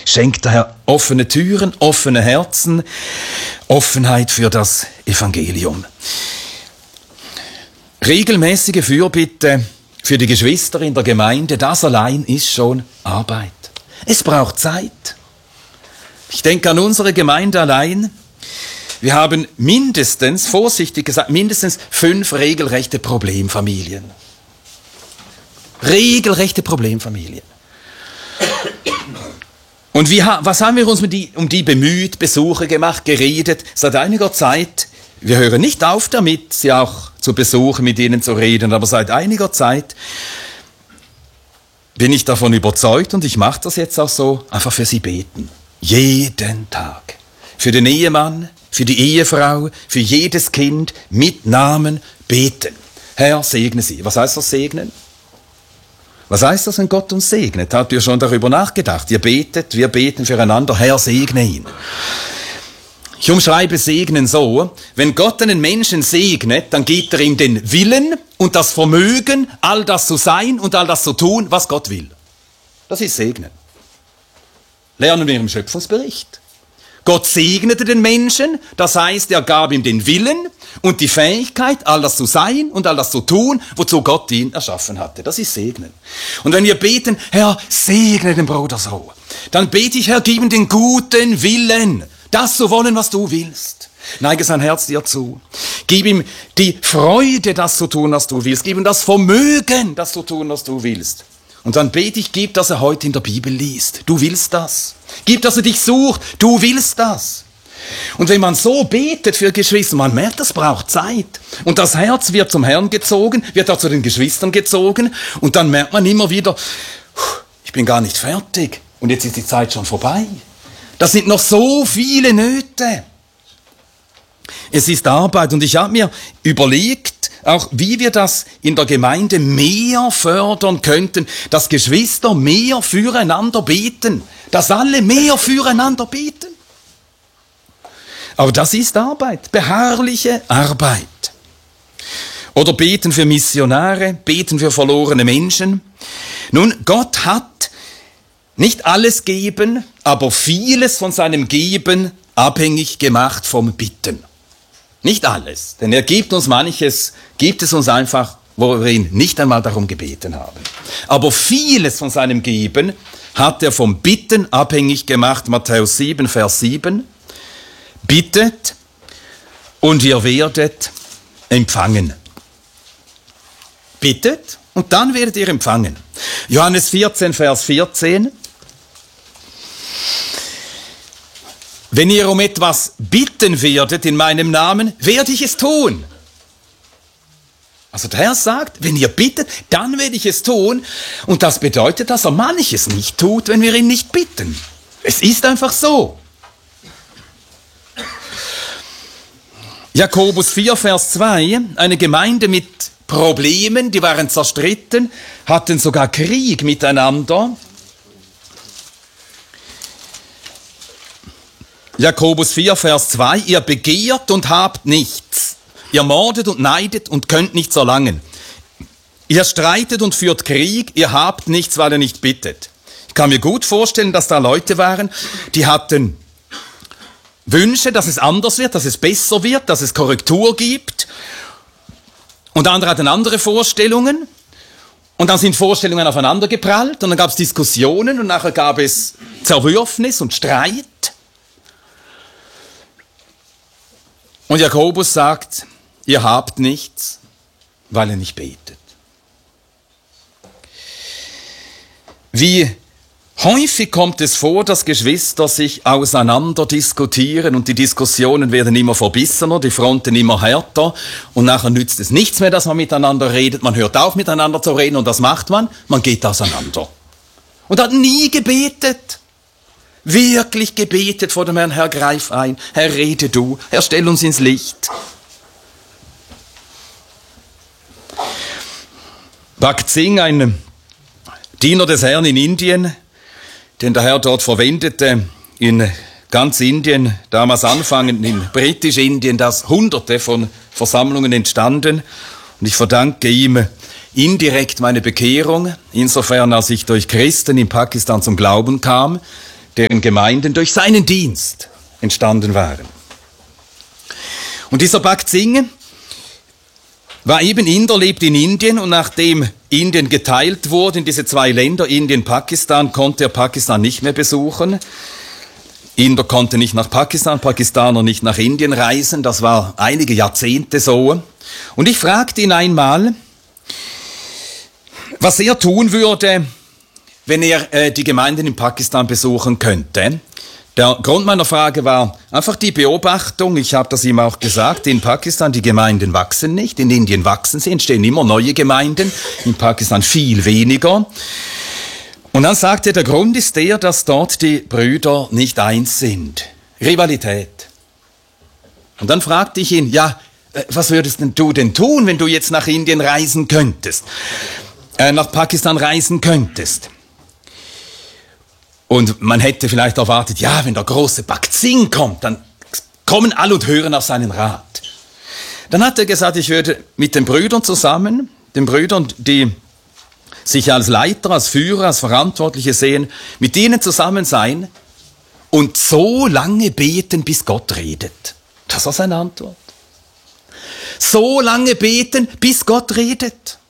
schenkt der Herr offene Türen, offene Herzen, Offenheit für das Evangelium. Regelmäßige Fürbitte für die Geschwister in der Gemeinde, das allein ist schon Arbeit. Es braucht Zeit. Ich denke an unsere Gemeinde allein. Wir haben mindestens, vorsichtig gesagt, mindestens 5 regelrechte Problemfamilien. Regelrechte Problemfamilien. Und was haben wir uns um die bemüht, Besuche gemacht, geredet? Seit einiger Zeit, wir hören nicht auf damit, sie auch zu besuchen, mit ihnen zu reden, aber seit einiger Zeit bin ich davon überzeugt, und ich mache das jetzt auch so, einfach für sie beten. Jeden Tag. Für den Ehemann, für die Ehefrau, für jedes Kind, mit Namen beten. Herr, segne sie. Was heißt das, segnen? Was heißt das, wenn Gott uns segnet? Habt ihr schon darüber nachgedacht? Ihr betet, wir beten füreinander. Herr, segne ihn. Ich umschreibe Segnen so: Wenn Gott einen Menschen segnet, dann gibt er ihm den Willen und das Vermögen, all das zu sein und all das zu tun, was Gott will. Das ist Segnen. Lernen wir im Schöpfungsbericht. Gott segnete den Menschen, das heißt, er gab ihm den Willen und die Fähigkeit, all das zu sein und all das zu tun, wozu Gott ihn erschaffen hatte. Das ist Segnen. Und wenn wir beten, Herr, segne den Bruder so, dann bete ich, Herr, gib ihm den guten Willen, das zu wollen, was du willst. Neige sein Herz dir zu. Gib ihm die Freude, das zu tun, was du willst. Gib ihm das Vermögen, das zu tun, was du willst. Und dann bete ich, gib, dass er heute in der Bibel liest. Du willst das. Gib, dass er dich sucht. Du willst das. Und wenn man so betet für Geschwister, man merkt, das braucht Zeit. Und das Herz wird zum Herrn gezogen, wird auch zu den Geschwistern gezogen. Und dann merkt man immer wieder, ich bin gar nicht fertig. Und jetzt ist die Zeit schon vorbei. Das sind noch so viele Nöte. Es ist Arbeit, und ich habe mir überlegt, auch wie wir das in der Gemeinde mehr fördern könnten, dass Geschwister mehr füreinander beten, dass alle mehr füreinander beten. Aber das ist Arbeit, beharrliche Arbeit. Oder beten für Missionare, beten für verlorene Menschen. Nun, Gott hat nicht alles geben, aber vieles von seinem Geben abhängig gemacht vom Bitten. Nicht alles, denn er gibt uns manches, gibt es uns einfach, wo wir ihn nicht einmal darum gebeten haben. Aber vieles von seinem Geben hat er vom Bitten abhängig gemacht. Matthäus 7, Vers 7. Bittet und ihr werdet empfangen. Bittet und dann werdet ihr empfangen. Johannes 14, Vers 14. Wenn ihr um etwas bitten werdet in meinem Namen, werde ich es tun. Also der Herr sagt, wenn ihr bittet, dann werde ich es tun. Und das bedeutet, dass er manches nicht tut, wenn wir ihn nicht bitten. Es ist einfach so. Jakobus 4, Vers 2, eine Gemeinde mit Problemen, die waren zerstritten, hatten sogar Krieg miteinander. Jakobus 4, Vers 2, ihr begehrt und habt nichts. Ihr mordet und neidet und könnt nichts erlangen. Ihr streitet und führt Krieg, ihr habt nichts, weil ihr nicht bittet. Ich kann mir gut vorstellen, dass da Leute waren, die hatten Wünsche, dass es anders wird, dass es besser wird, dass es Korrektur gibt. Und andere hatten andere Vorstellungen. Und dann sind Vorstellungen aufeinander geprallt und dann gab es Diskussionen und nachher gab es Zerwürfnis und Streit. Und Jakobus sagt, ihr habt nichts, weil ihr nicht betet. Wie häufig kommt es vor, dass Geschwister sich auseinander diskutieren und die Diskussionen werden immer verbissener, die Fronten immer härter und nachher nützt es nichts mehr, dass man miteinander redet, man hört auf miteinander zu reden und das macht man geht auseinander. Und hat nie gebetet. Wirklich gebetet vor dem Herrn, Herr, greif ein, Herr, rede du, Herr, stell uns ins Licht. Bhakt Singh, ein Diener des Herrn in Indien, den der Herr dort verwendete, in ganz Indien, damals anfangend in Britisch-Indien, dass Hunderte von Versammlungen entstanden. Und ich verdanke ihm indirekt meine Bekehrung, insofern als ich durch Christen in Pakistan zum Glauben kam, deren Gemeinden durch seinen Dienst entstanden waren. Und dieser Bhakt Singh war eben Inder, lebt in Indien, und nachdem Indien geteilt wurde in diese zwei Länder, Indien, Pakistan, konnte er Pakistan nicht mehr besuchen. Inder konnte nicht nach Pakistan, Pakistaner nicht nach Indien reisen. Das war einige Jahrzehnte so. Und ich fragte ihn einmal, was er tun würde, wenn er die Gemeinden in Pakistan besuchen könnte. Der Grund meiner Frage war einfach die Beobachtung, ich habe das ihm auch gesagt, in Pakistan die Gemeinden wachsen nicht, in Indien wachsen sie, entstehen immer neue Gemeinden, in Pakistan viel weniger. Und dann sagte er, der Grund ist der, dass dort die Brüder nicht eins sind. Rivalität. Und dann fragte ich ihn, ja, was würdest du denn tun, wenn du jetzt nach Indien reisen könntest, nach Pakistan reisen könntest? Und man hätte vielleicht erwartet, ja, wenn der große Bhakt Singh kommt, dann kommen alle und hören auf seinen Rat. Dann hat er gesagt, ich würde mit den Brüdern zusammen, den Brüdern, die sich als Leiter, als Führer, als Verantwortliche sehen, mit ihnen zusammen sein und so lange beten, bis Gott redet. Das war seine Antwort. So lange beten, bis Gott redet.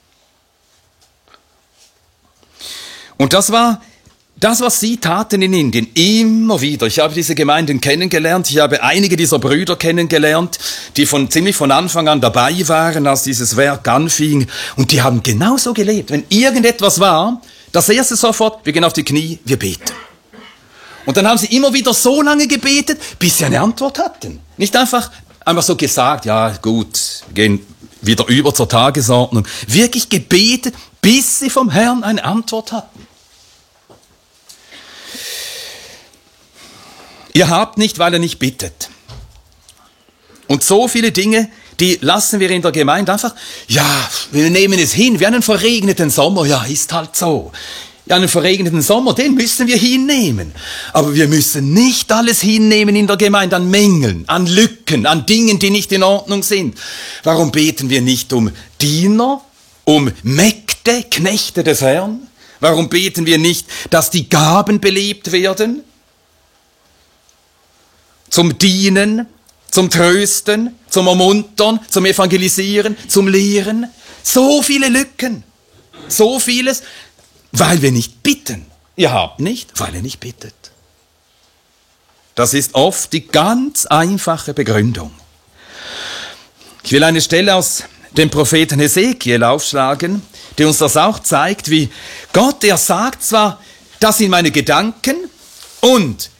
Und das war das, was sie taten in Indien, immer wieder. Ich habe diese Gemeinden kennengelernt, ich habe einige dieser Brüder kennengelernt, die ziemlich von Anfang an dabei waren, als dieses Werk anfing. Und die haben genauso gelebt. Wenn irgendetwas war, das erste sofort, wir gehen auf die Knie, wir beten. Und dann haben sie immer wieder so lange gebetet, bis sie eine Antwort hatten. Nicht einfach so gesagt, ja gut, wir gehen wieder über zur Tagesordnung. Wirklich gebetet, bis sie vom Herrn eine Antwort hatten. Ihr habt nicht, weil ihr nicht bittet. Und so viele Dinge, die lassen wir in der Gemeinde einfach, ja, wir nehmen es hin, wie einen verregneten Sommer, ja, ist halt so. Ja, einen verregneten Sommer, den müssen wir hinnehmen. Aber wir müssen nicht alles hinnehmen in der Gemeinde an Mängeln, an Lücken, an Dingen, die nicht in Ordnung sind. Warum beten wir nicht um Diener, um Mägde, Knechte des Herrn? Warum beten wir nicht, dass die Gaben belebt werden? Zum Dienen, zum Trösten, zum Ermuntern, zum Evangelisieren, zum Lehren. So viele Lücken, so vieles, weil wir nicht bitten. Ihr habt nicht, weil ihr nicht bittet. Das ist oft die ganz einfache Begründung. Ich will eine Stelle aus dem Propheten Hesekiel aufschlagen, die uns das auch zeigt, wie Gott, er sagt zwar, das sind meine Gedanken und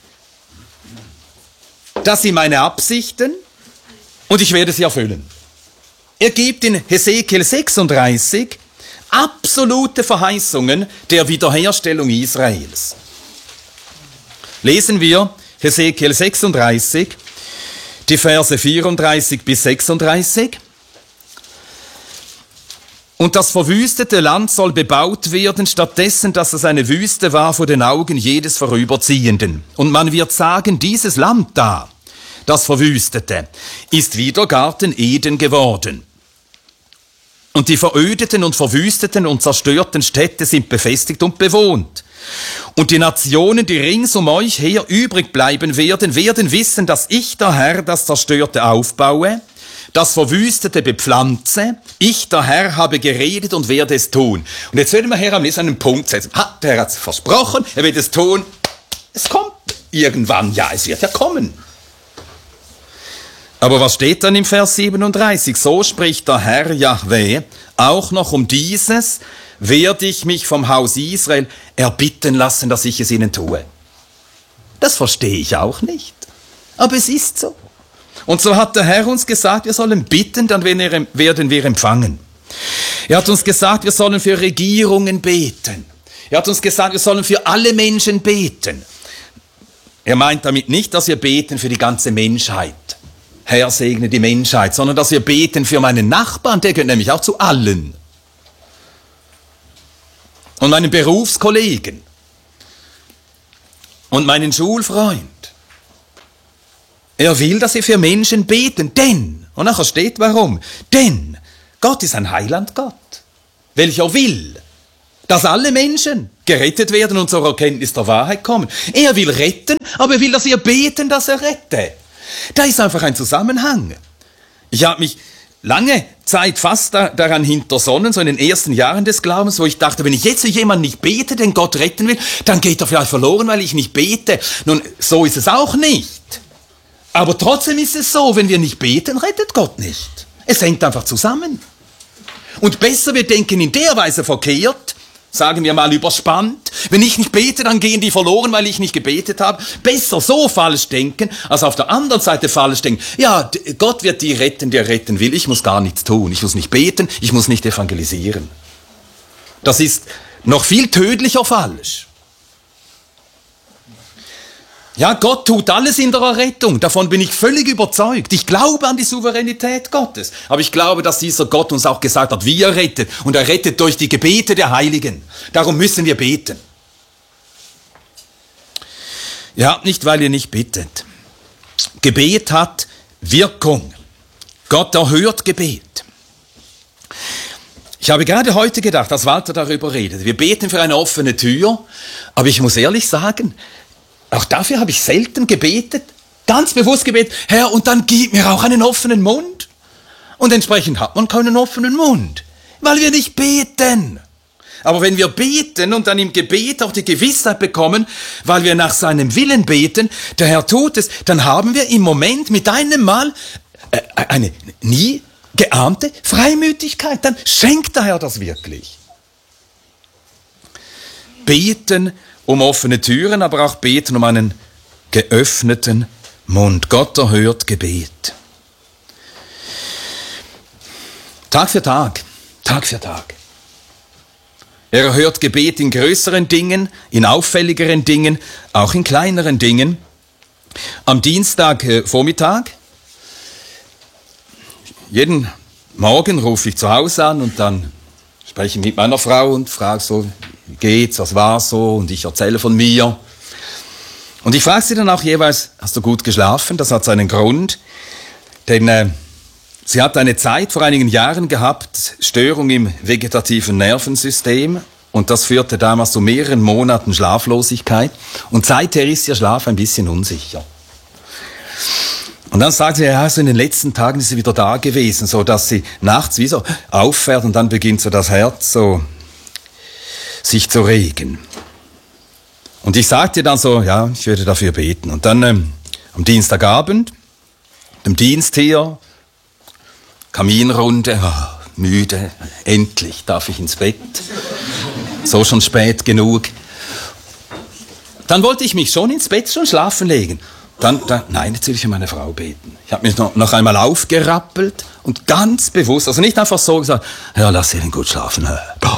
das sind meine Absichten und ich werde sie erfüllen. Er gibt in Hesekiel 36 absolute Verheißungen der Wiederherstellung Israels. Lesen wir Hesekiel 36, die Verse 34 bis 36. Und das verwüstete Land soll bebaut werden, stattdessen, dass es eine Wüste war vor den Augen jedes Vorüberziehenden. Und man wird sagen, dieses Land da, das Verwüstete, ist wieder Garten Eden geworden. Und die verödeten und verwüsteten und zerstörten Städte sind befestigt und bewohnt. Und die Nationen, die rings um euch her übrig bleiben werden, werden wissen, dass ich, der Herr, das Zerstörte aufbaue, das Verwüstete bepflanze, ich, der Herr, habe geredet und werde es tun. Und jetzt werden wir Herr am Lesen einen Punkt setzen. Der Herr hat es versprochen, er wird es tun. Es kommt irgendwann, ja, es wird ja kommen. Aber was steht dann im Vers 37? So spricht der Herr Jahwe, auch noch um dieses werde ich mich vom Haus Israel erbitten lassen, dass ich es ihnen tue. Das verstehe ich auch nicht. Aber es ist so. Und so hat der Herr uns gesagt, wir sollen bitten, dann werden wir empfangen. Er hat uns gesagt, wir sollen für Regierungen beten. Er hat uns gesagt, wir sollen für alle Menschen beten. Er meint damit nicht, dass wir beten für die ganze Menschheit. Herr, segne die Menschheit, sondern dass wir beten für meinen Nachbarn, der gehört nämlich auch zu allen. Und meinen Berufskollegen. Und meinen Schulfreund. Er will, dass wir für Menschen beten, denn, und nachher steht warum, denn Gott ist ein Heilandgott, welcher will, dass alle Menschen gerettet werden und zur Erkenntnis der Wahrheit kommen. Er will retten, aber er will, dass wir beten, dass er rette. Da ist einfach ein Zusammenhang. Ich habe mich lange Zeit fast daran hintersonnen, so in den ersten Jahren des Glaubens, wo ich dachte, wenn ich jetzt für jemanden nicht bete, den Gott retten will, dann geht er vielleicht verloren, weil ich nicht bete. Nun, so ist es auch nicht. Aber trotzdem ist es so, wenn wir nicht beten, rettet Gott nicht. Es hängt einfach zusammen. Und besser, wir denken in der Weise verkehrt, sagen wir mal überspannt, wenn ich nicht bete, dann gehen die verloren, weil ich nicht gebetet habe. Besser so falsch denken, als auf der anderen Seite falsch denken. Ja, Gott wird die retten, der retten will. Ich muss gar nichts tun. Ich muss nicht beten, ich muss nicht evangelisieren. Das ist noch viel tödlicher falsch. Ja, Gott tut alles in der Errettung. Davon bin ich völlig überzeugt. Ich glaube an die Souveränität Gottes. Aber ich glaube, dass dieser Gott uns auch gesagt hat, wie er rettet. Und er rettet durch die Gebete der Heiligen. Darum müssen wir beten. Ja, nicht, weil ihr nicht bittet. Gebet hat Wirkung. Gott erhört Gebet. Ich habe gerade heute gedacht, als Walter darüber redet. Wir beten für eine offene Tür. Aber ich muss ehrlich sagen, auch dafür habe ich selten gebetet, ganz bewusst gebetet, Herr, und dann gib mir auch einen offenen Mund. Und entsprechend hat man keinen offenen Mund, weil wir nicht beten. Aber wenn wir beten und dann im Gebet auch die Gewissheit bekommen, weil wir nach seinem Willen beten, der Herr tut es, dann haben wir im Moment mit einem Mal eine nie geahnte Freimütigkeit. Dann schenkt der Herr das wirklich. Beten um offene Türen, aber auch beten um einen geöffneten Mund. Gott erhört Gebet. Tag für Tag, Tag für Tag. Er erhört Gebet in größeren Dingen, in auffälligeren Dingen, auch in kleineren Dingen. Am Dienstagvormittag, jeden Morgen rufe ich zu Hause an und dann spreche ich mit meiner Frau und frage so, wie geht's, was war so? Und ich erzähle von mir. Und ich frage sie dann auch jeweils, hast du gut geschlafen? Das hat seinen Grund, denn sie hat eine Zeit vor einigen Jahren gehabt, Störung im vegetativen Nervensystem. Und das führte damals zu mehreren Monaten Schlaflosigkeit. Und seither ist ihr Schlaf ein bisschen unsicher. Und dann sagt sie, ja, so in den letzten Tagen ist sie wieder da gewesen, so dass sie nachts wie so auffährt und dann beginnt so das Herz so sich zu regen. Und ich sagte dann so, ja, ich würde dafür beten. Und dann am Dienstagabend, dem Dienst hier, Kaminrunde, müde, endlich darf ich ins Bett. So schon spät genug. Dann wollte ich mich schon ins Bett, schon schlafen legen. Nein, jetzt will ich für meine Frau beten. Ich habe mich noch einmal aufgerappelt und ganz bewusst, also nicht einfach so gesagt, ja, lass sie denn gut schlafen.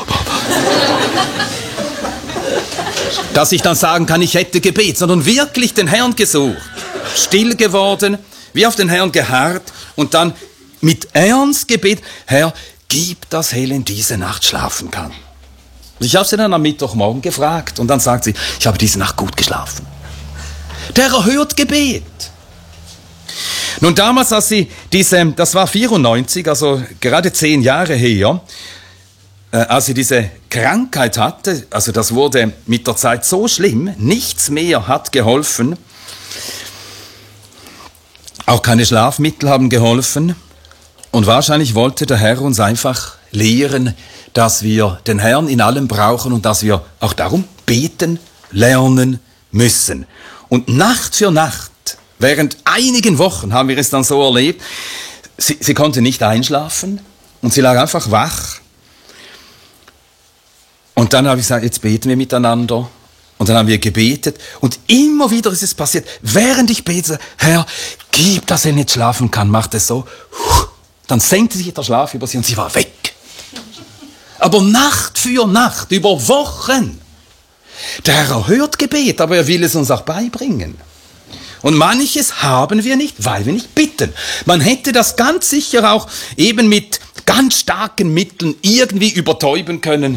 Dass ich dann sagen kann, ich hätte Gebet, sondern wirklich den Herrn gesucht. Still geworden, wie auf den Herrn geharrt und dann mit Ernst gebet, Herr, gib, dass Helen diese Nacht schlafen kann. Ich habe sie dann am Mittwochmorgen gefragt und dann sagt sie, ich habe diese Nacht gut geschlafen. Der erhört Gebet. Nun damals, als sie das war 94, also gerade 10 Jahre her, als sie diese Krankheit hatte, also das wurde mit der Zeit so schlimm, nichts mehr hat geholfen, auch keine Schlafmittel haben geholfen und wahrscheinlich wollte der Herr uns einfach lehren, dass wir den Herrn in allem brauchen und dass wir auch darum beten lernen müssen. Und Nacht für Nacht, während einigen Wochen haben wir es dann so erlebt, sie konnte nicht einschlafen und sie lag einfach wach. Und dann habe ich gesagt, jetzt beten wir miteinander. Und dann haben wir gebetet und immer wieder ist es passiert, während ich bete, Herr, gib, dass er nicht schlafen kann, macht es so. Dann senkte sich der Schlaf über sie und sie war weg. Aber Nacht für Nacht, über Wochen. Der Herr erhört Gebet, aber er will es uns auch beibringen. Und manches haben wir nicht, weil wir nicht bitten. Man hätte das ganz sicher auch eben mit ganz starken Mitteln irgendwie übertäuben können.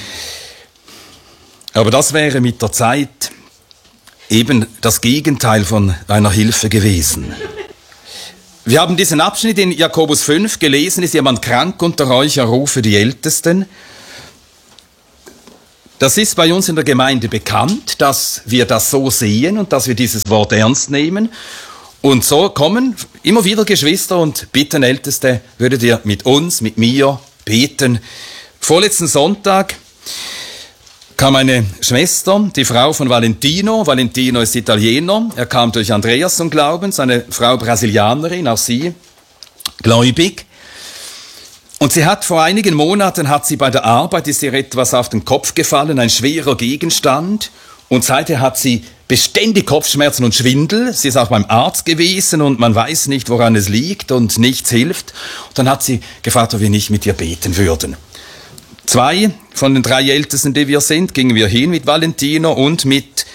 Aber das wäre mit der Zeit eben das Gegenteil von einer Hilfe gewesen. Wir haben diesen Abschnitt in Jakobus 5 gelesen, ist jemand krank unter euch, er rufe die Ältesten. Das ist bei uns in der Gemeinde bekannt, dass wir das so sehen und dass wir dieses Wort ernst nehmen. Und so kommen immer wieder Geschwister und bitten Älteste, würdet ihr mit uns, mit mir beten. Vorletzten Sonntag kam eine Schwester, die Frau von Valentino. Valentino ist Italiener. Er kam durch Andreas zum Glauben, seine Frau Brasilianerin, auch sie gläubig. Und sie hat vor einigen Monaten, hat sie bei der Arbeit, ist ihr etwas auf den Kopf gefallen, ein schwerer Gegenstand. Und seither hat sie beständig Kopfschmerzen und Schwindel. Sie ist auch beim Arzt gewesen und man weiß nicht, woran es liegt und nichts hilft. Und dann hat sie gefragt, ob wir nicht mit ihr beten würden. 2 von den 3 Ältesten, die wir sind, gingen wir hin mit Valentino und mit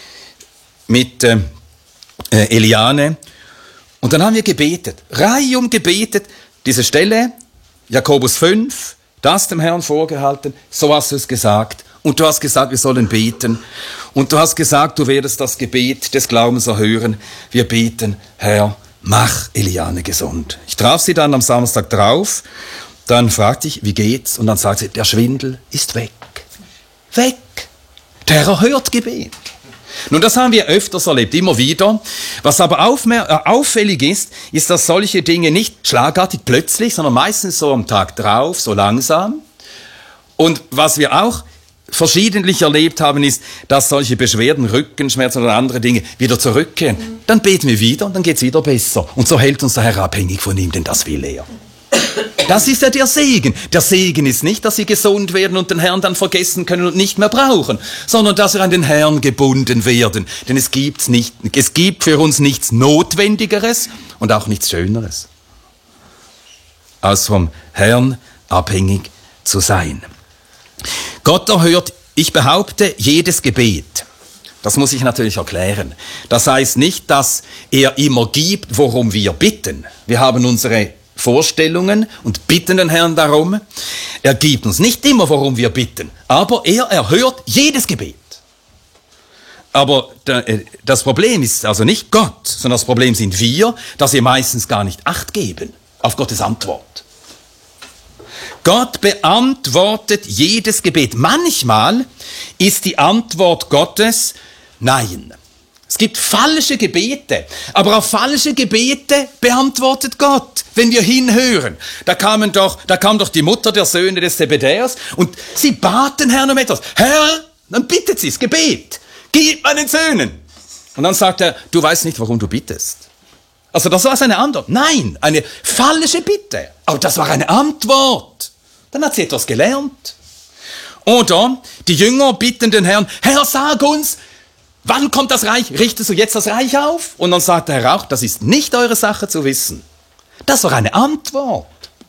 Eliane. Und dann haben wir gebetet, reihum gebetet, diese Stelle, Jakobus 5, das dem Herrn vorgehalten, so hast du es gesagt. Und du hast gesagt, wir sollen beten. Und du hast gesagt, du werdest das Gebet des Glaubens erhören. Wir beten, Herr, mach Eliane gesund. Ich traf sie dann am Samstag drauf. Dann fragte ich, wie geht's? Und dann sagte sie, der Schwindel ist weg. Weg. Der erhört Gebet. Nun, das haben wir öfters erlebt, immer wieder. Was aber auffällig ist, ist, dass solche Dinge nicht schlagartig plötzlich, sondern meistens so am Tag drauf, so langsam. Und was wir auch verschiedentlich erlebt haben, ist, dass solche Beschwerden, Rückenschmerzen oder andere Dinge wieder zurückkehren. Dann beten wir wieder und dann geht's wieder besser. Und so hält uns der Herr abhängig von ihm, denn das will er. Das ist ja der Segen. Der Segen ist nicht, dass sie gesund werden und den Herrn dann vergessen können und nicht mehr brauchen, sondern dass wir an den Herrn gebunden werden. Denn es gibt für uns nichts Notwendigeres und auch nichts Schöneres, als vom Herrn abhängig zu sein. Gott erhört, ich behaupte, jedes Gebet. Das muss ich natürlich erklären. Das heißt nicht, dass er immer gibt, worum wir bitten. Wir haben unsere Vorstellungen und bitten den Herrn darum. Er gibt uns nicht immer, worum wir bitten, aber er erhört jedes Gebet. Aber das Problem ist also nicht Gott, sondern das Problem sind wir, dass wir meistens gar nicht Acht geben auf Gottes Antwort. Gott beantwortet jedes Gebet. Manchmal ist die Antwort Gottes Nein. Es gibt falsche Gebete, aber auf falsche Gebete beantwortet Gott, wenn wir hinhören. Da kam doch die Mutter der Söhne des Zebedäus und sie bat den Herrn um etwas. Herr, dann bittet sie es, Gebet, gib meinen Söhnen. Und dann sagt er, du weißt nicht, warum du bittest. Also das war seine Antwort. Nein, eine falsche Bitte, aber das war eine Antwort. Dann hat sie etwas gelernt. Oder die Jünger bitten den Herrn, Herr, sag uns, wann kommt das Reich? Richtest du jetzt das Reich auf? Und dann sagt der Herr auch, das ist nicht eure Sache zu wissen. Das war eine Antwort.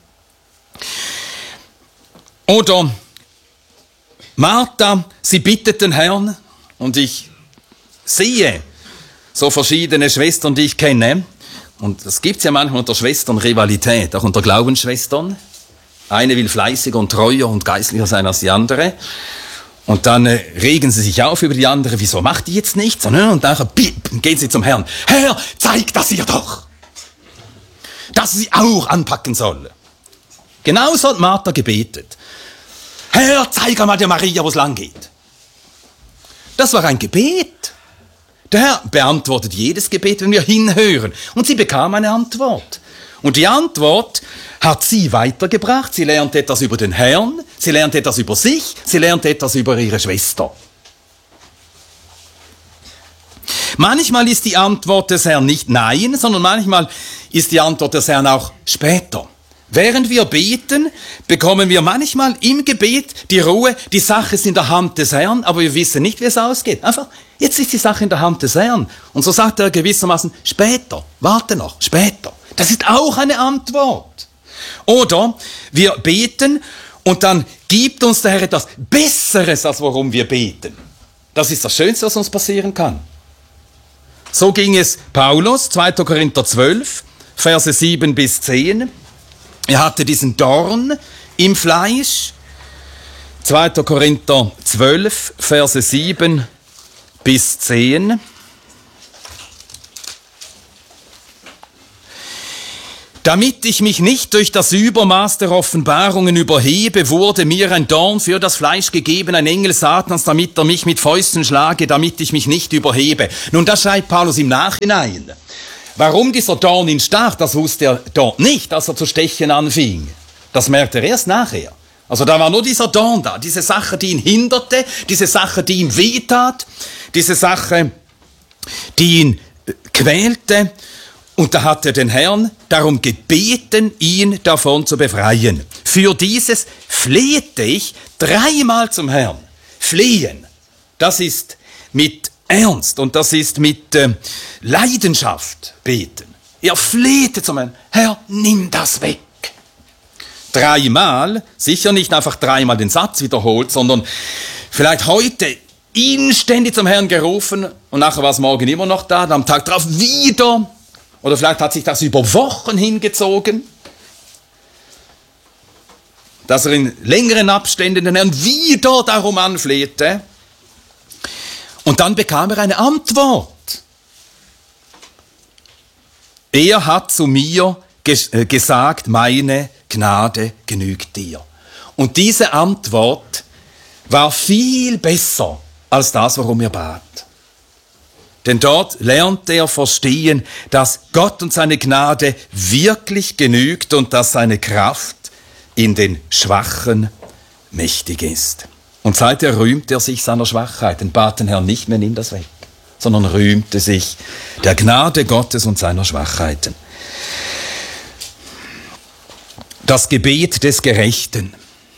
Oder Martha, sie bittet den Herrn und ich sehe so verschiedene Schwestern, die ich kenne. Und das gibt es ja manchmal unter Schwestern Rivalität, auch unter Glaubensschwestern. Eine will fleißiger und treuer und geistlicher sein als die andere. Und dann regen sie sich auf über die andere, wieso macht die jetzt nichts? Und nachher gehen sie zum Herrn. Herr, zeig das ihr doch, dass sie auch anpacken soll. Genauso hat Martha gebetet. Herr, zeig einmal der Maria, wo es lang geht. Das war ein Gebet. Der Herr beantwortet jedes Gebet, wenn wir hinhören. Und sie bekam eine Antwort. Und die Antwort hat sie weitergebracht. Sie lernt etwas über den Herrn, sie lernt etwas über sich, sie lernt etwas über ihre Schwester. Manchmal ist die Antwort des Herrn nicht Nein, sondern manchmal ist die Antwort des Herrn auch später. Während wir beten, bekommen wir manchmal im Gebet die Ruhe, die Sache ist in der Hand des Herrn, aber wir wissen nicht, wie es ausgeht. Einfach, jetzt ist die Sache in der Hand des Herrn. Und so sagt er gewissermaßen, später, warte noch, später. Das ist auch eine Antwort. Oder wir beten und dann gibt uns der Herr etwas Besseres, als worum wir beten. Das ist das Schönste, was uns passieren kann. So ging es Paulus, 2. Korinther 12, Verse 7 bis 10. Er hatte diesen Dorn im Fleisch. 2. Korinther 12, Verse 7 bis 10. Damit ich mich nicht durch das Übermaß der Offenbarungen überhebe, wurde mir ein Dorn für das Fleisch gegeben, ein Engel Satans, damit er mich mit Fäusten schlage, damit ich mich nicht überhebe. Nun, das schreibt Paulus im Nachhinein. Warum dieser Dorn ihn stach, das wusste er dort nicht, als er zu stechen anfing. Das merkte er erst nachher. Also da war nur dieser Dorn da, diese Sache, die ihn hinderte, diese Sache, die ihm wehtat, diese Sache, die ihn quälte. Und da hat er den Herrn darum gebeten, ihn davon zu befreien. Für dieses flehte ich 3-mal zum Herrn. Flehen, das ist mit Ernst und das ist mit Leidenschaft beten. Er flehte zum Herrn, Herr, nimm das weg. 3-mal, sicher nicht einfach 3-mal den Satz wiederholt, sondern vielleicht heute inständig zum Herrn gerufen und nachher war es morgen immer noch da, dann am Tag drauf wieder. Oder vielleicht hat sich das über Wochen hingezogen, dass er in längeren Abständen den Herrn wieder darum anflehte. Und dann bekam er eine Antwort. Er hat zu mir gesagt, meine Gnade genügt dir. Und diese Antwort war viel besser als das, worum er bat. Denn dort lernte er verstehen, dass Gott und seine Gnade wirklich genügt und dass seine Kraft in den Schwachen mächtig ist. Und seither rühmte er sich seiner Schwachheit und bat den Herrn nicht mehr, nimm das weg, sondern rühmte sich der Gnade Gottes und seiner Schwachheiten. Das Gebet des Gerechten.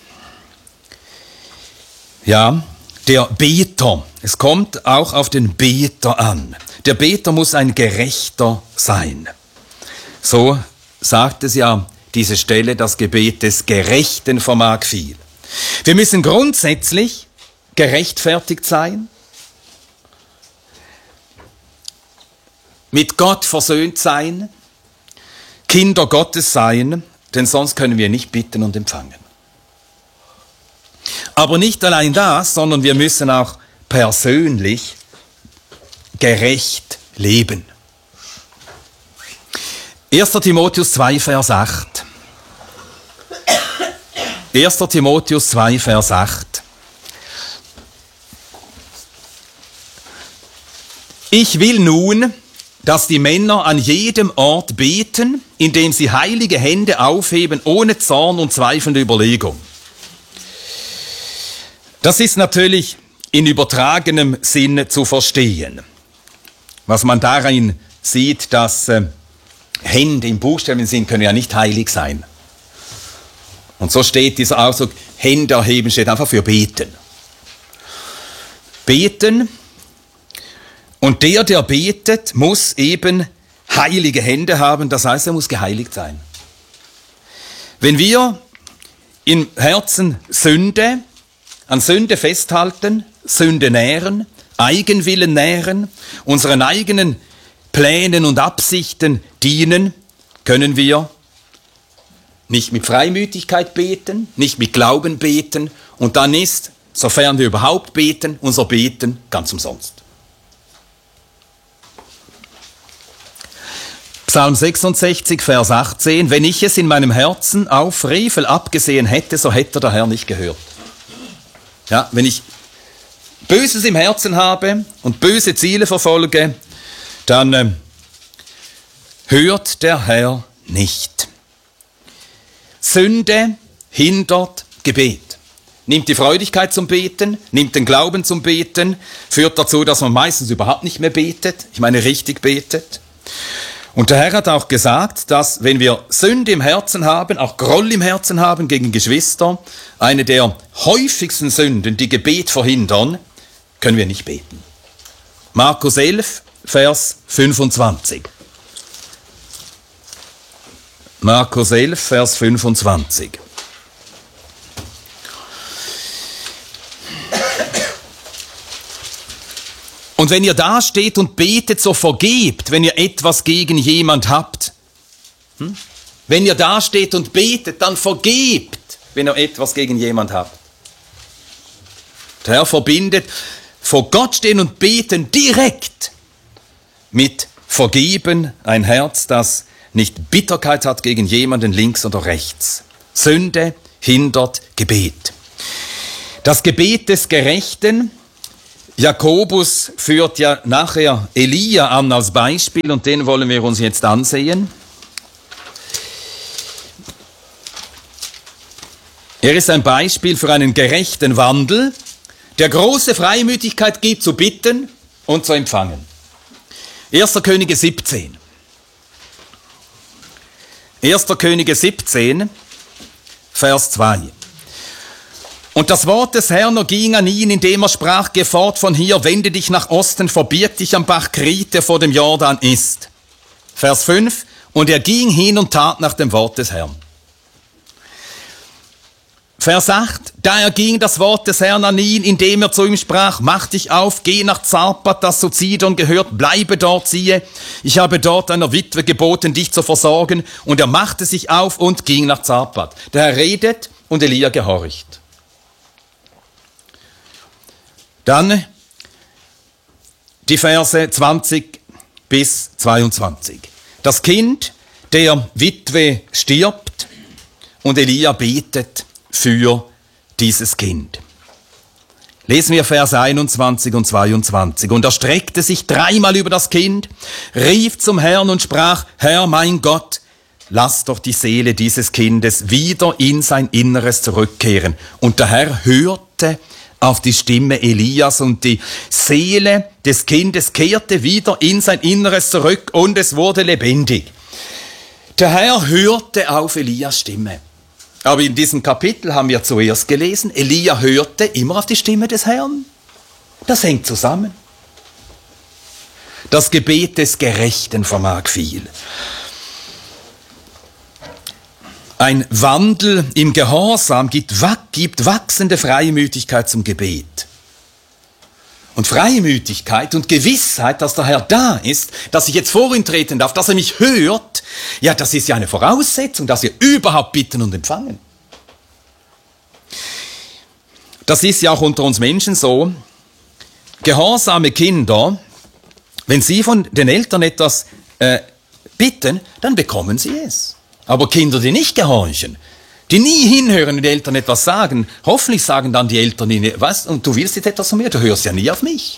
Ja, der Beter. Es kommt auch auf den Beter an. Der Beter muss ein Gerechter sein. So sagt es ja diese Stelle, das Gebet des Gerechten vermag viel. Wir müssen grundsätzlich gerechtfertigt sein, mit Gott versöhnt sein, Kinder Gottes sein, denn sonst können wir nicht bitten und empfangen. Aber nicht allein das, sondern wir müssen auch persönlich gerecht leben. 1. Timotheus 2, Vers 8. 1. Timotheus 2, Vers 8. Ich will nun, dass die Männer an jedem Ort beten, indem sie heilige Hände aufheben, ohne Zorn und zweifelnde Überlegung. Das ist natürlich in übertragenem Sinne zu verstehen. Was man darin sieht, dass Hände im Buchstabensinn können ja nicht heilig sein. Und so steht dieser Ausdruck, Hände erheben, steht einfach für beten. Beten. Und der betet, muss eben heilige Hände haben, das heißt, er muss geheiligt sein. Wenn wir im Herzen an Sünde festhalten, Sünde nähren, Eigenwillen nähren, unseren eigenen Plänen und Absichten dienen, können wir nicht mit Freimütigkeit beten, nicht mit Glauben beten und dann ist, sofern wir überhaupt beten, unser Beten ganz umsonst. Psalm 66, Vers 18, wenn ich es in meinem Herzen auf Frevel abgesehen hätte, so hätte der Herr nicht gehört. Ja, wenn ich Böses im Herzen habe und böse Ziele verfolge, dann hört der Herr nicht. Sünde hindert Gebet. Nimmt die Freudigkeit zum Beten, nimmt den Glauben zum Beten, führt dazu, dass man meistens überhaupt nicht mehr betet, ich meine richtig betet. Und der Herr hat auch gesagt, dass wenn wir Sünde im Herzen haben, auch Groll im Herzen haben gegen Geschwister, eine der häufigsten Sünden, die Gebet verhindern, können wir nicht beten. Markus 11, Vers 25. Markus 11, Vers 25. Und wenn ihr da steht und betet, so vergebt, wenn ihr etwas gegen jemand habt. Wenn ihr da steht und betet, dann vergebt, wenn ihr etwas gegen jemand habt. Der Herr verbindet vor Gott stehen und beten direkt mit Vergeben, ein Herz, das nicht Bitterkeit hat gegen jemanden links oder rechts. Sünde hindert Gebet. Das Gebet des Gerechten, Jakobus führt ja nachher Elia an als Beispiel und den wollen wir uns jetzt ansehen. Er ist ein Beispiel für einen gerechten Wandel, der große Freimütigkeit gibt zu bitten und zu empfangen. 1. Könige 17. 1. Könige 17, Vers 2. Und das Wort des Herrn erging an ihn, indem er sprach, geh fort von hier, wende dich nach Osten, verbirg dich am Bach Krit, der vor dem Jordan ist. Vers 5, und er ging hin und tat nach dem Wort des Herrn. Vers 8, da erging das Wort des Herrn an ihn, indem er zu ihm sprach, mach dich auf, geh nach Zarpat, das zu Zidon gehört, bleibe dort, siehe, ich habe dort einer Witwe geboten, dich zu versorgen, und er machte sich auf und ging nach Zarpat. Der Herr redet und Elia gehorcht. Dann die Verse 20 bis 22. Das Kind der Witwe stirbt und Elia betet für dieses Kind. Lesen wir Vers 21 und 22. Und er streckte sich dreimal über das Kind, rief zum Herrn und sprach, Herr mein Gott, lass doch die Seele dieses Kindes wieder in sein Inneres zurückkehren. Und der Herr hörte auf die Stimme Elias und die Seele des Kindes kehrte wieder in sein Inneres zurück und es wurde lebendig. Der Herr hörte auf Elias Stimme. Aber in diesem Kapitel haben wir zuerst gelesen, Elia hörte immer auf die Stimme des Herrn. Das hängt zusammen. Das Gebet des Gerechten vermag viel. Ein Wandel im Gehorsam gibt wachsende Freimütigkeit zum Gebet. Und Freimütigkeit und Gewissheit, dass der Herr da ist, dass ich jetzt vor ihn treten darf, dass er mich hört, ja, das ist ja eine Voraussetzung, dass wir überhaupt bitten und empfangen. Das ist ja auch unter uns Menschen so. Gehorsame Kinder, wenn sie von den Eltern etwas bitten, dann bekommen sie es. Aber Kinder, die nicht gehorchen, die nie hinhören, wenn die Eltern etwas sagen, hoffentlich sagen dann die Eltern ihnen, was, und du willst jetzt etwas von mir, du hörst ja nie auf mich.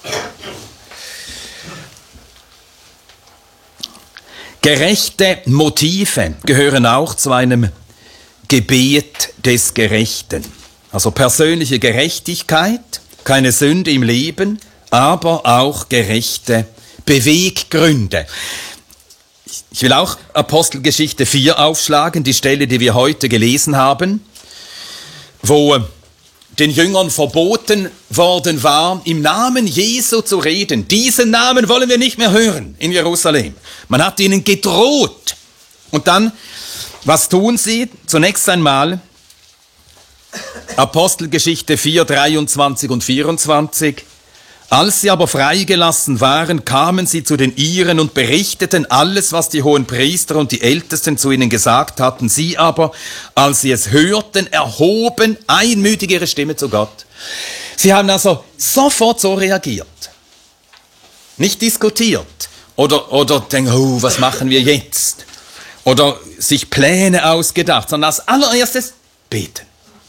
Gerechte Motive gehören auch zu einem Gebet des Gerechten. Also persönliche Gerechtigkeit, keine Sünde im Leben, aber auch gerechte Beweggründe. Ich will auch Apostelgeschichte 4 aufschlagen, die Stelle, die wir heute gelesen haben, wo den Jüngern verboten worden war, im Namen Jesu zu reden. Diesen Namen wollen wir nicht mehr hören in Jerusalem. Man hat ihnen gedroht. Und dann, was tun sie? Zunächst einmal Apostelgeschichte 4, 23 und 24. Als sie aber freigelassen waren, kamen sie zu den Iren und berichteten alles, was die Hohenpriester und die Ältesten zu ihnen gesagt hatten. Sie aber, als sie es hörten, erhoben einmütig ihre Stimme zu Gott. Sie haben also sofort so reagiert. Nicht diskutiert. Oder denken, oh, was machen wir jetzt? Oder sich Pläne ausgedacht, sondern als allererstes beten.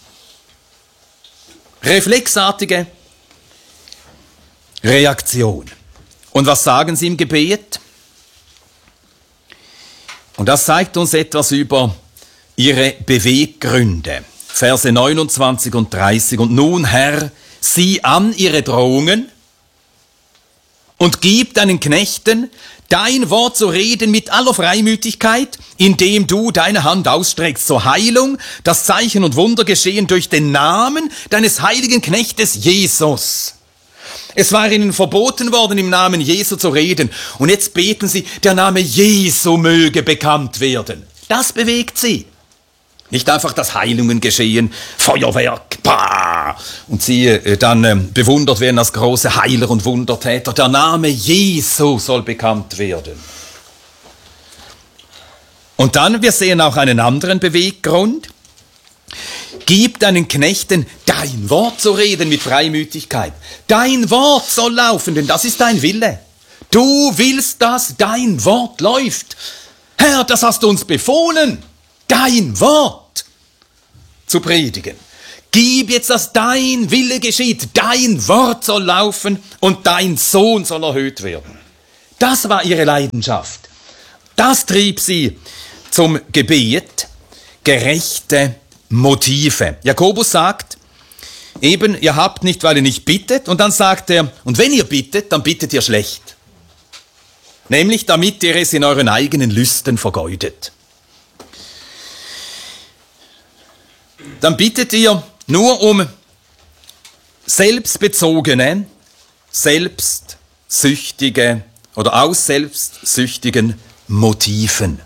Reflexartige Reaktion. Und was sagen sie im Gebet? Und das zeigt uns etwas über ihre Beweggründe. Verse 29 und 30. Und nun, Herr, sieh an ihre Drohungen und gib deinen Knechten dein Wort zu reden mit aller Freimütigkeit, indem du deine Hand ausstreckst zur Heilung, das Zeichen und Wunder geschehen durch den Namen deines heiligen Knechtes Jesus. Es war ihnen verboten worden, im Namen Jesu zu reden. Und jetzt beten sie, der Name Jesu möge bekannt werden. Das bewegt sie. Nicht einfach, dass Heilungen geschehen, Feuerwerk, bah, und sie dann bewundert werden als große Heiler und Wundertäter. Der Name Jesu soll bekannt werden. Und dann, wir sehen auch einen anderen Beweggrund. Gib deinen Knechten dein Wort zu reden mit Freimütigkeit. Dein Wort soll laufen, denn das ist dein Wille. Du willst, dass dein Wort läuft. Herr, das hast du uns befohlen, dein Wort zu predigen. Gib jetzt, dass dein Wille geschieht, dein Wort soll laufen und dein Sohn soll erhöht werden. Das war ihre Leidenschaft. Das trieb sie zum Gebet, gerechte Motive. Jakobus sagt, eben, ihr habt nicht, weil ihr nicht bittet. Und dann sagt er, und wenn ihr bittet, dann bittet ihr schlecht. Nämlich, damit ihr es in euren eigenen Lüsten vergeudet. Dann bittet ihr nur um selbstbezogene, selbstsüchtige oder aus selbstsüchtigen Motiven.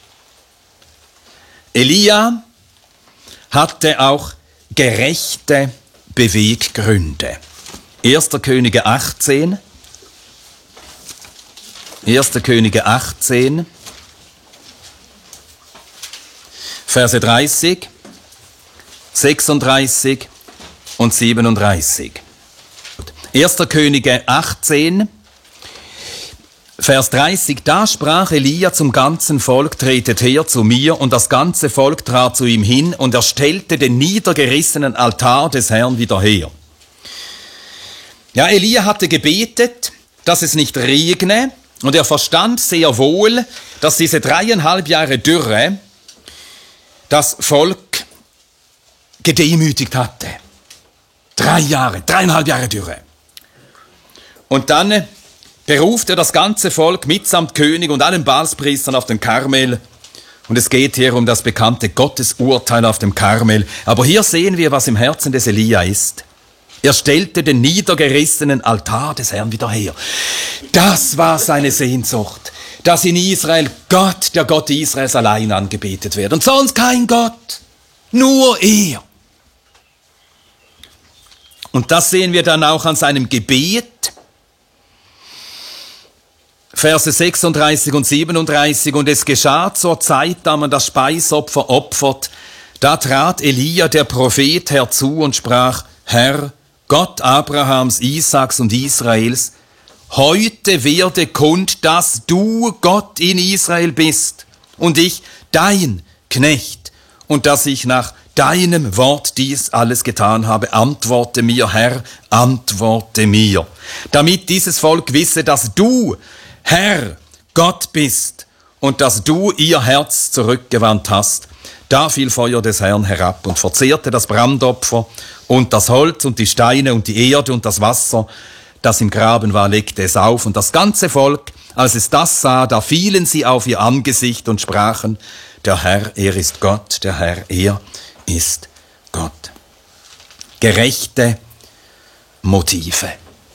Elia hatte auch gerechte Beweggründe. 1. Könige 18. 1. Könige 18, Verse 30, 36 und 37. 1. Könige 18, Vers 30, da sprach Elia zum ganzen Volk, tretet her zu mir, und das ganze Volk trat zu ihm hin, und er stellte den niedergerissenen Altar des Herrn wieder her. Ja, Elia hatte gebetet, dass es nicht regne, und er verstand sehr wohl, dass diese 3,5 Jahre Dürre das Volk gedemütigt hatte. 3,5 Jahre Dürre. Und dann beruft er das ganze Volk mitsamt König und allen Baalspriestern auf den Karmel. Und es geht hier um das bekannte Gottesurteil auf dem Karmel. Aber hier sehen wir, was im Herzen des Elia ist. Er stellte den niedergerissenen Altar des Herrn wieder her. Das war seine Sehnsucht, dass in Israel Gott, der Gott Israels, allein angebetet wird. Und sonst kein Gott, nur er. Und das sehen wir dann auch an seinem Gebet. Verse 36 und 37. Und es geschah zur Zeit, da man das Speisopfer opfert, da trat Elia, der Prophet, herzu und sprach, Herr, Gott Abrahams, Isaaks und Israels, heute werde kund, dass du Gott in Israel bist und ich dein Knecht und dass ich nach deinem Wort dies alles getan habe. Antworte mir, Herr, antworte mir, damit dieses Volk wisse, dass du, Herr, Gott bist und dass du ihr Herz zurückgewandt hast. Da fiel Feuer des Herrn herab und verzehrte das Brandopfer und das Holz und die Steine und die Erde und das Wasser, das im Graben war, legte es auf. Und das ganze Volk, als es das sah, da fielen sie auf ihr Angesicht und sprachen, der Herr, er ist Gott, der Herr, er ist Gott. Gerechte Motive.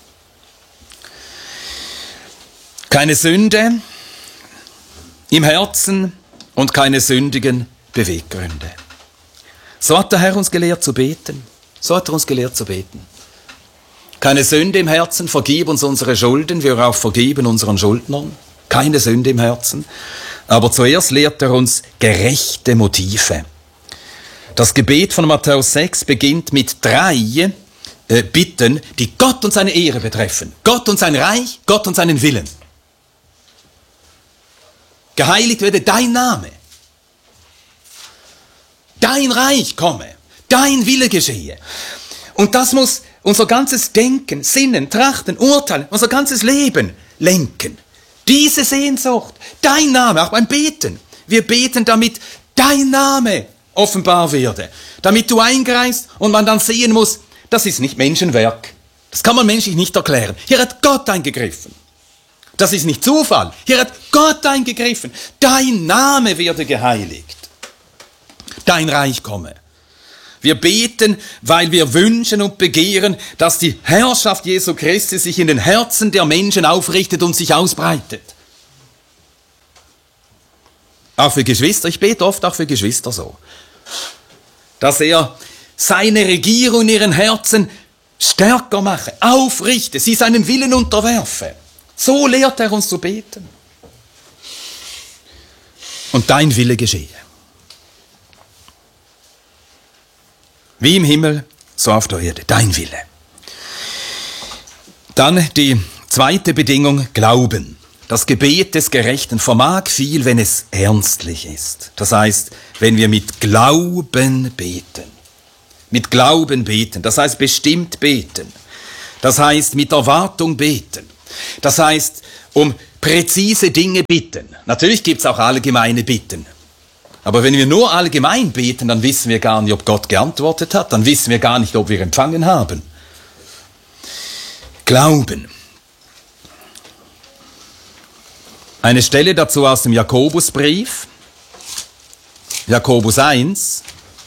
Keine Sünde im Herzen und keine sündigen Beweggründe. So hat der Herr uns gelehrt zu beten. So hat er uns gelehrt zu beten. Keine Sünde im Herzen, vergib uns unsere Schulden, wir auch vergeben unseren Schuldnern. Keine Sünde im Herzen. Aber zuerst lehrt er uns gerechte Motive. Das Gebet von Matthäus 6 beginnt mit 3 Bitten, die Gott und seine Ehre betreffen. Gott und sein Reich, Gott und seinen Willen. Geheiligt werde dein Name. Dein Reich komme. Dein Wille geschehe. Und das muss unser ganzes Denken, Sinnen, Trachten, Urteilen, unser ganzes Leben lenken. Diese Sehnsucht, dein Name, auch beim Beten. Wir beten, damit dein Name offenbar werde. Damit du eingreifst und man dann sehen muss, das ist nicht Menschenwerk. Das kann man menschlich nicht erklären. Hier hat Gott eingegriffen. Das ist nicht Zufall. Hier hat Gott eingegriffen. Dein Name werde geheiligt. Dein Reich komme. Wir beten, weil wir wünschen und begehren, dass die Herrschaft Jesu Christi sich in den Herzen der Menschen aufrichtet und sich ausbreitet. Auch für Geschwister, ich bete oft auch für Geschwister so, dass er seine Regierung in ihren Herzen stärker mache, aufrichte, sie seinen Willen unterwerfe. So lehrt er uns zu beten. Und dein Wille geschehe. Wie im Himmel, so auf der Erde. Dein Wille. Dann die zweite Bedingung, Glauben. das Gebet des Gerechten vermag viel, wenn es ernstlich ist. Das heißt, wenn wir mit Glauben beten. Mit Glauben beten, das heißt bestimmt beten. Das heißt mit Erwartung beten. Das heißt um präzise Dinge bitten. Natürlich gibt es auch allgemeine Bitten. Aber wenn wir nur allgemein beten, dann wissen wir gar nicht, ob Gott geantwortet hat. Dann wissen wir gar nicht, ob wir empfangen haben. Glauben. Eine Stelle dazu aus dem Jakobusbrief. Jakobus 1.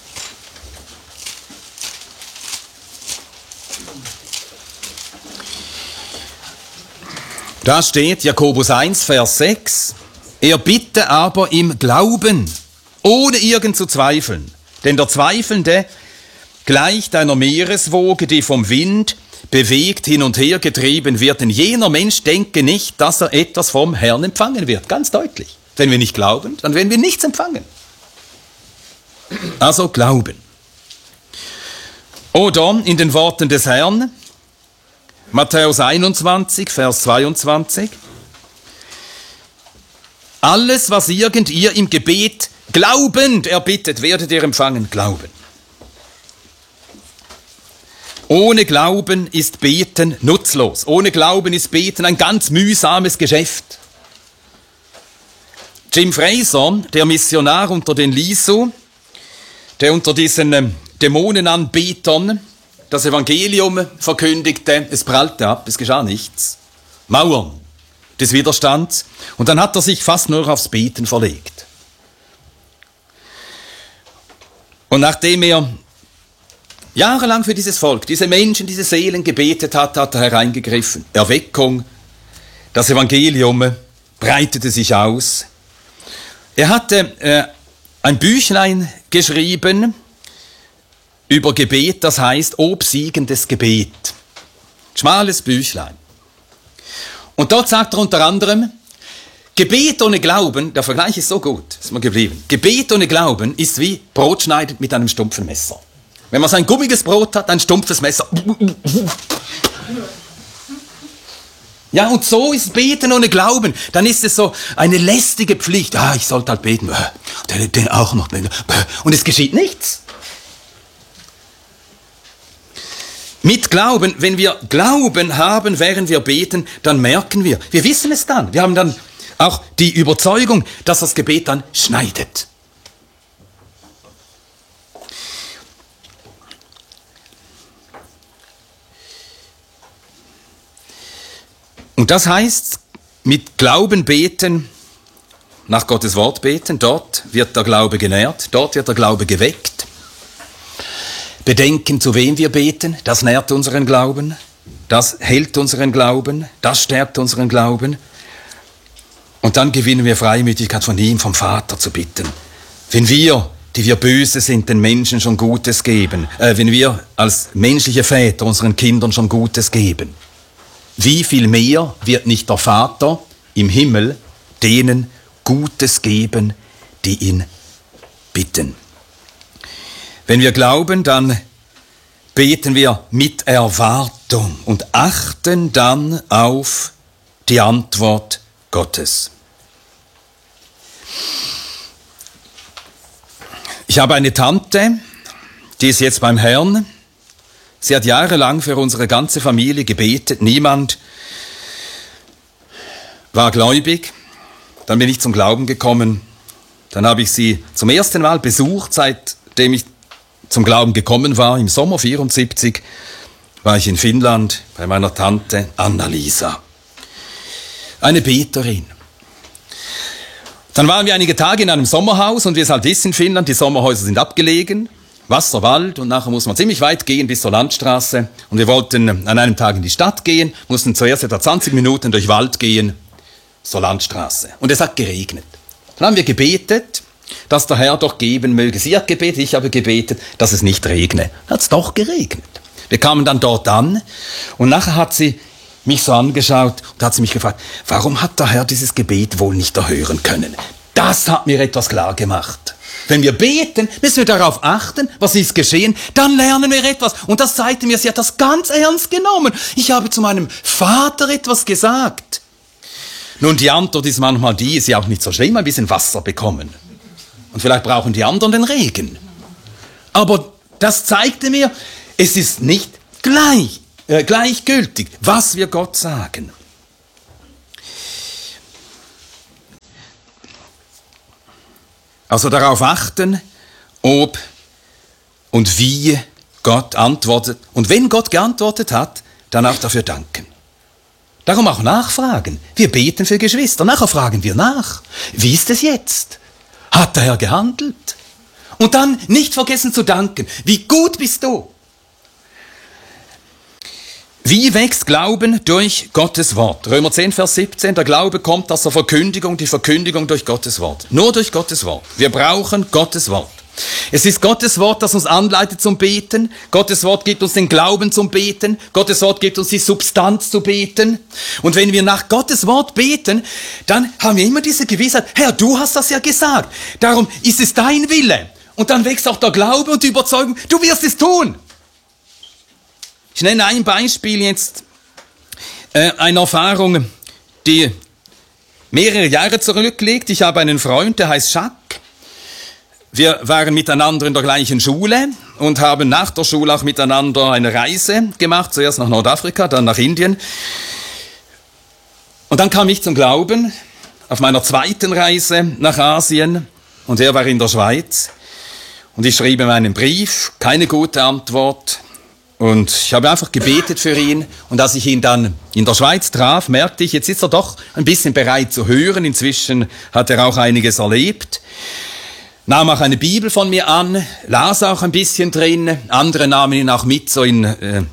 Da steht Jakobus 1, Vers 6. Er bitte aber im Glauben, ohne irgend zu zweifeln. Denn der Zweifelnde gleicht einer Meereswoge, die vom Wind bewegt hin und her getrieben wird. Denn jener Mensch denke nicht, dass er etwas vom Herrn empfangen wird. Ganz deutlich. Wenn wir nicht glauben, dann werden wir nichts empfangen. Also Glauben. Oder in den Worten des Herrn, Matthäus 21, Vers 22. Alles, was irgend ihr im Gebet glaubend erbittet, werdet ihr empfangen. Glauben. Ohne Glauben ist Beten nutzlos. Ohne Glauben ist Beten ein ganz mühsames Geschäft. Jim Fraser, der Missionar unter den Lisu, der unter diesen Dämonenanbetern das Evangelium verkündigte, es prallte ab, es geschah nichts. Mauern des Widerstands. Und dann hat er sich fast nur aufs Beten verlegt. Und nachdem er jahrelang für dieses Volk, diese Menschen, diese Seelen gebetet hat, hat er hereingegriffen. Erweckung, das Evangelium breitete sich aus. Er hatte ein Büchlein geschrieben über Gebet, das heißt obsiegendes Gebet. Schmales Büchlein. Und dort sagt er unter anderem, Gebet ohne Glauben, der Vergleich ist so gut, ist mir geblieben. Gebet ohne Glauben ist wie Brot schneiden mit einem stumpfen Messer. Wenn man so ein gummiges Brot hat, ein stumpfes Messer. Ja, und so ist Beten ohne Glauben. Dann ist es so eine lästige Pflicht. Ah, ich sollte halt beten. Den auch noch beten. Und es geschieht nichts. Mit Glauben, wenn wir Glauben haben, während wir beten, dann merken wir wissen es dann. Wir haben dann auch die Überzeugung, dass das Gebet dann schneidet. Und das heißt, mit Glauben beten, nach Gottes Wort beten, dort wird der Glaube genährt, dort wird der Glaube geweckt. Bedenken, zu wem wir beten, das nährt unseren Glauben, das hält unseren Glauben, das stärkt unseren Glauben. Und dann gewinnen wir Freimütigkeit von ihm, vom Vater zu bitten. Wenn wir, die wir böse sind, den Menschen schon Gutes geben, wenn wir als menschliche Väter unseren Kindern schon Gutes geben, wie viel mehr wird nicht der Vater im Himmel denen Gutes geben, die ihn bitten. Wenn wir glauben, dann beten wir mit Erwartung und achten dann auf die Antwort Gottes. Ich habe eine Tante, die ist jetzt beim Herrn. Sie hat jahrelang für unsere ganze Familie gebetet. Niemand war gläubig. Dann bin ich zum Glauben gekommen. Dann habe ich sie zum ersten Mal besucht, seitdem ich zum Glauben gekommen war. Im Sommer 1974 war ich in Finnland bei meiner Tante Anna-Lisa. Eine Beterin. Dann waren wir einige Tage in einem Sommerhaus und wie es halt ist in Finnland, die Sommerhäuser sind abgelegen. Wasser, Wald und nachher muss man ziemlich weit gehen bis zur Landstraße. Und wir wollten an einem Tag in die Stadt gehen, mussten zuerst etwa 20 Minuten durch Wald gehen zur Landstraße. Und es hat geregnet. Dann haben wir gebetet, dass der Herr doch geben möge. Sie hat gebetet, ich habe gebetet, dass es nicht regne. Dann hat es doch geregnet. Wir kamen dann dort an und nachher hat sie mich so angeschaut und hat sie mich gefragt, warum hat der Herr dieses Gebet wohl nicht erhören können? Das hat mir etwas klar gemacht. Wenn wir beten, müssen wir darauf achten, was ist geschehen, dann lernen wir etwas. Und das zeigte mir, sie hat das ganz ernst genommen. Ich habe zu meinem Vater etwas gesagt. Nun, die Antwort ist manchmal die, ist ja auch nicht so schlimm, ein bisschen Wasser bekommen. Und vielleicht brauchen die anderen den Regen. Aber das zeigte mir, es ist nicht gleichgültig, was wir Gott sagen. Also darauf achten, ob und wie Gott antwortet. Und wenn Gott geantwortet hat, dann auch dafür danken. Darum auch nachfragen. Wir beten für Geschwister. Nachher fragen wir nach. Wie ist es jetzt? Hat der Herr gehandelt? Und dann nicht vergessen zu danken. Wie gut bist du? Wie wächst Glauben durch Gottes Wort? Römer 10, Vers 17, der Glaube kommt aus der Verkündigung, die Verkündigung durch Gottes Wort. Nur durch Gottes Wort. Wir brauchen Gottes Wort. Es ist Gottes Wort, das uns anleitet zum Beten. Gottes Wort gibt uns den Glauben zum Beten. Gottes Wort gibt uns die Substanz zu beten. Und wenn wir nach Gottes Wort beten, dann haben wir immer diese Gewissheit, Herr, du hast das ja gesagt. Darum ist es dein Wille. Und dann wächst auch der Glaube und die Überzeugung, du wirst es tun. Ich nenne ein Beispiel jetzt, eine Erfahrung, die mehrere Jahre zurückliegt. Ich habe einen Freund, der heißt Jacques. Wir waren miteinander in der gleichen Schule und haben nach der Schule auch miteinander eine Reise gemacht, zuerst nach Nordafrika, dann nach Indien. Und dann kam ich zum Glauben auf meiner zweiten Reise nach Asien und er war in der Schweiz. Und ich schrieb ihm einen Brief, keine gute Antwort. Und ich habe einfach gebetet für ihn. Und als ich ihn dann in der Schweiz traf, merkte ich, jetzt ist er doch ein bisschen bereit zu hören. Inzwischen hat er auch einiges erlebt. Nahm auch eine Bibel von mir an, las auch ein bisschen drin. Andere nahmen ihn auch mit so in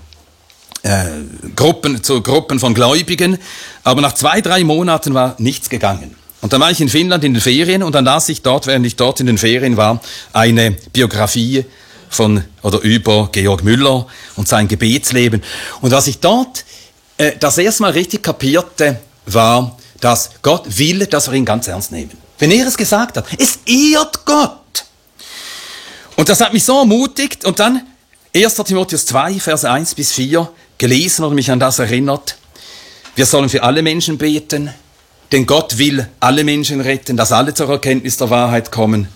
Gruppen von Gläubigen. Aber nach 2-3 Monaten war nichts gegangen. Und dann war ich in Finnland in den Ferien und dann las ich dort, während ich dort in den Ferien war, eine Biografie über Georg Müller und sein Gebetsleben. Und was ich dort das erste Mal richtig kapierte, war, dass Gott will, dass wir ihn ganz ernst nehmen. Wenn er es gesagt hat, es ehrt Gott. Und das hat mich so ermutigt. Und dann 1. Timotheus 2, Verse 1-4 gelesen und mich an das erinnert. Wir sollen für alle Menschen beten, denn Gott will alle Menschen retten, dass alle zur Erkenntnis der Wahrheit kommen.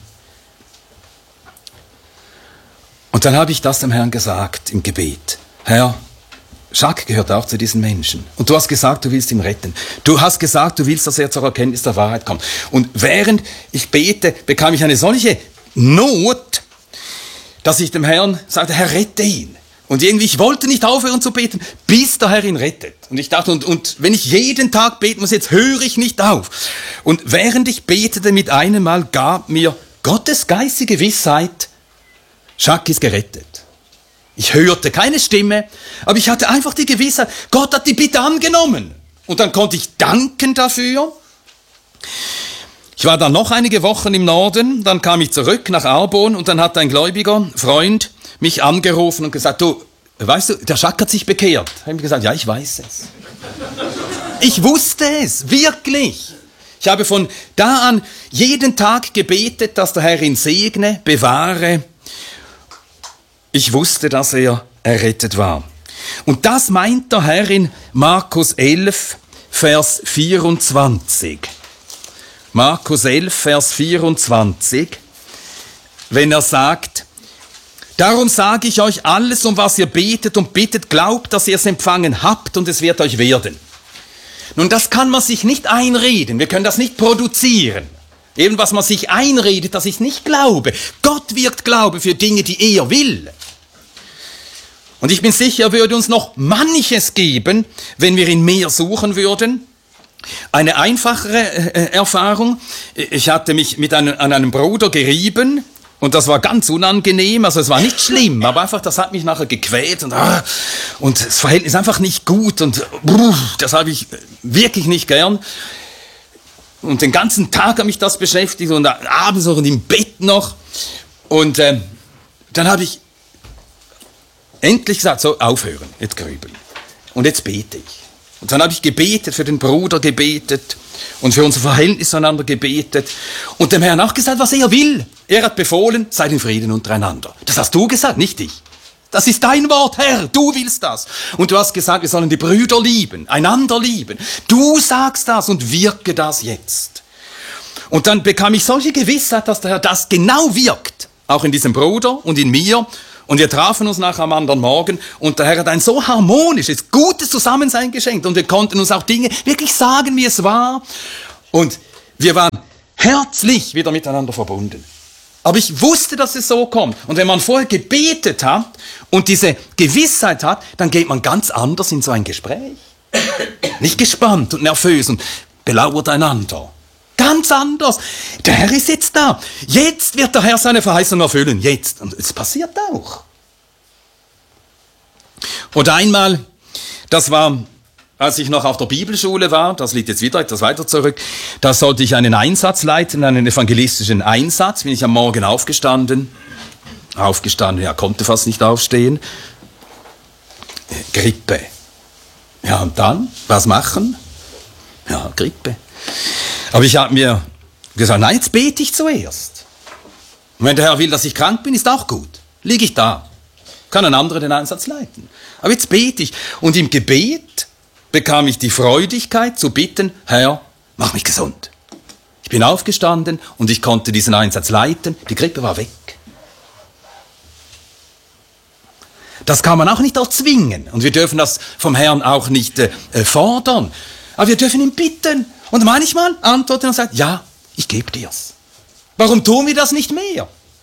Und dann habe ich das dem Herrn gesagt im Gebet. Herr, Jacques gehört auch zu diesen Menschen. Und du hast gesagt, du willst ihn retten. Du hast gesagt, du willst, dass er zur Erkenntnis der Wahrheit kommt. Und während ich bete, bekam ich eine solche Not, dass ich dem Herrn sagte, Herr, rette ihn. Und irgendwie, ich wollte nicht aufhören zu beten, bis der Herr ihn rettet. Und ich dachte, und wenn ich jeden Tag beten muss, jetzt höre ich nicht auf. Und während ich betete mit einem Mal, gab mir Gottes geistige Gewissheit, Jacques ist gerettet. Ich hörte keine Stimme, aber ich hatte einfach die Gewissheit, Gott hat die Bitte angenommen. Und dann konnte ich danken dafür. Ich war dann noch einige Wochen im Norden, dann kam ich zurück nach Arbon und dann hat ein gläubiger Freund mich angerufen und gesagt, du, weißt du, der Jacques hat sich bekehrt. Ich habe gesagt, ja, ich weiß es. Ich wusste es, wirklich. Ich habe von da an jeden Tag gebetet, dass der Herr ihn segne, bewahre. Ich wusste, dass er errettet war. Und das meint der Herr in Markus 11, Vers 24. Markus 11, Vers 24, wenn er sagt, darum sage ich euch alles, um was ihr betet und bittet, glaubt, dass ihr es empfangen habt und es wird euch werden. Nun, das kann man sich nicht einreden, wir können das nicht produzieren. Eben was man sich einredet, dass ich nicht glaube. Gott wirkt Glaube für Dinge, die er will. Und ich bin sicher, er würde uns noch manches geben, wenn wir ihn mehr suchen würden. Eine einfachere Erfahrung, ich hatte mich an einem Bruder gerieben und das war ganz unangenehm, also es war nicht schlimm, aber einfach das hat mich nachher gequält und das Verhältnis einfach nicht gut und das habe ich wirklich nicht gern. Und den ganzen Tag hat mich das beschäftigt und abends noch und im Bett noch. Und dann habe ich endlich gesagt, so aufhören, jetzt grübeln. Und jetzt bete ich. Und dann habe ich gebetet, für den Bruder gebetet und für unser Verhältnis einander gebetet und dem Herrn auch gesagt, was er will. Er hat befohlen, seid in Frieden untereinander. Das hast du gesagt, nicht ich. Das ist dein Wort, Herr, du willst das. Und du hast gesagt, wir sollen die Brüder lieben, einander lieben. Du sagst das und wirke das jetzt. Und dann bekam ich solche Gewissheit, dass der Herr das genau wirkt. Auch in diesem Bruder und in mir. Und wir trafen uns nachher am anderen Morgen und der Herr hat ein so harmonisches, gutes Zusammensein geschenkt. Und wir konnten uns auch Dinge wirklich sagen, wie es war. Und wir waren herzlich wieder miteinander verbunden. Aber ich wusste, dass es so kommt. Und wenn man vorher gebetet hat und diese Gewissheit hat, dann geht man ganz anders in so ein Gespräch. Nicht gespannt und nervös und belauert einander. Ganz anders. Der Herr ist jetzt da. Jetzt wird der Herr seine Verheißung erfüllen. Jetzt. Und es passiert auch. Und einmal, das war, als ich noch auf der Bibelschule war, das liegt jetzt wieder etwas weiter zurück, da sollte ich einen Einsatz leiten, einen evangelistischen Einsatz, bin ich am Morgen aufgestanden, ja, konnte fast nicht aufstehen, Grippe. Ja, und dann, was machen? Ja, Grippe. Aber ich habe mir gesagt, nein, jetzt bete ich zuerst. Und wenn der Herr will, dass ich krank bin, ist auch gut. Liege ich da. Kann ein anderer den Einsatz leiten. Aber jetzt bete ich. Und im Gebet bekam ich die Freudigkeit zu bitten, Herr, mach mich gesund. Ich bin aufgestanden und ich konnte diesen Einsatz leiten. Die Grippe war weg. Das kann man auch nicht erzwingen. Und wir dürfen das vom Herrn auch nicht fordern. Aber wir dürfen ihn bitten. Und manchmal antwortet er und sagt, ja, ich gebe dir's. Warum tun wir das nicht mehr?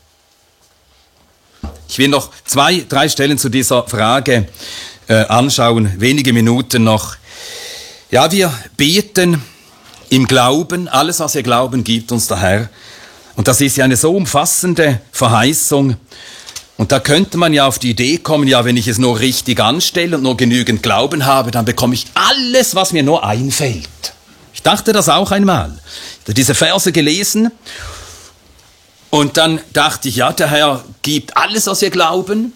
Ich will noch 2, 3 Stellen zu dieser Frage anschauen, wenige Minuten noch. Ja, wir beten im Glauben, alles was wir glauben, gibt uns der Herr. Und das ist ja eine so umfassende Verheißung. Und da könnte man ja auf die Idee kommen, ja, wenn ich es nur richtig anstelle und nur genügend Glauben habe, dann bekomme ich alles, was mir nur einfällt. Ich dachte das auch einmal. Ich habe diese Verse gelesen und dann dachte ich, ja, der Herr gibt alles, was wir glauben.